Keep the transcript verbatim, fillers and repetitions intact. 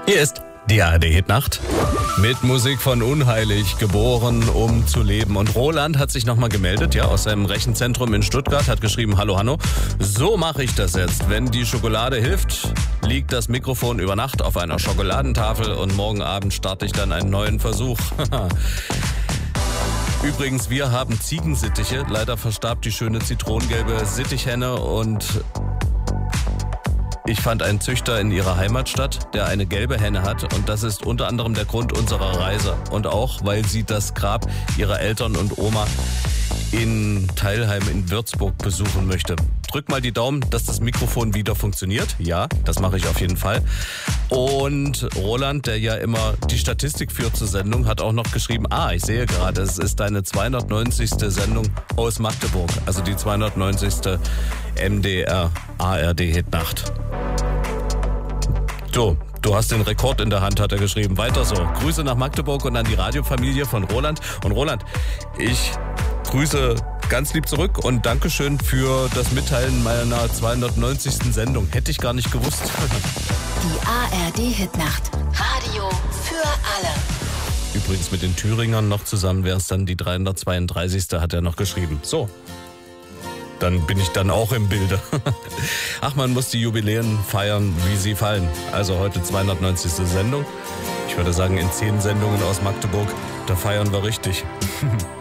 Hier ist die A R D-Hitnacht mit Musik von Unheilig, geboren, um zu leben. Und Roland hat sich nochmal gemeldet, ja, aus seinem Rechenzentrum in Stuttgart, hat geschrieben, hallo Hanno, so mache ich das jetzt. Wenn die Schokolade hilft, liegt das Mikrofon über Nacht auf einer Schokoladentafel und morgen Abend starte ich dann einen neuen Versuch. Übrigens, wir haben Ziegensittiche. Leider verstarb die schöne zitronengelbe Sittichhenne und ich fand einen Züchter in ihrer Heimatstadt, der eine gelbe Henne hat, und das ist unter anderem der Grund unserer Reise. Und auch, weil sie das Grab ihrer Eltern und Oma in Teilheim in Würzburg besuchen möchte. Drück mal die Daumen, dass das Mikrofon wieder funktioniert. Ja, das mache ich auf jeden Fall. Und Roland, der ja immer die Statistik führt zur Sendung, hat auch noch geschrieben, ah, ich sehe gerade, es ist deine zweihundertneunzigste Sendung aus Magdeburg. Also die zweihundertneunzigste M D R A R D-Hitnacht. So, du hast den Rekord in der Hand, hat er geschrieben. Weiter so. Grüße nach Magdeburg und an die Radiofamilie von Roland. Und Roland, ich grüße ganz lieb zurück und Dankeschön für das Mitteilen meiner zweihundertneunzigsten Sendung. Hätte ich gar nicht gewusst. Die A R D-Hitnacht. Radio für alle. Übrigens mit den Thüringern noch zusammen wäre es dann die dreihundertzweiunddreißigste hat er noch geschrieben. So. Dann bin ich dann auch im Bilde. Ach, man muss die Jubiläen feiern, wie sie fallen. Also heute zweihundertneunzigste Sendung. Ich würde sagen, in zehn Sendungen aus Magdeburg, da feiern wir richtig.